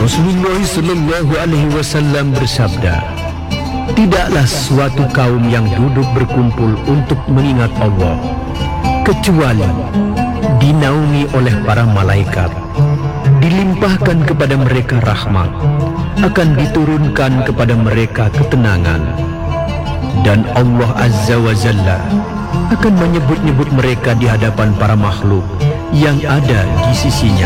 Rasulullah Shallallahu Alaihi Wasallam bersabda, tidaklah suatu kaum yang duduk berkumpul untuk mengingat Allah kecuali dinaungi oleh para malaikat, dilimpahkan kepada mereka rahmat, akan diturunkan kepada mereka ketenangan, dan Allah Azza wa Jalla akan menyebut-nyebut mereka di hadapan para makhluk yang ada di sisinya.